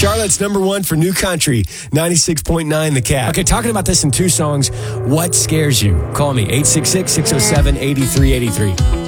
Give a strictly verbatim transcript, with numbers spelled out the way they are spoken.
Charlotte's number one for new country, ninety-six point nine The Cat. Okay, talking about this in two songs, what scares you? Call me, eight six six, six oh seven, eight three eight three.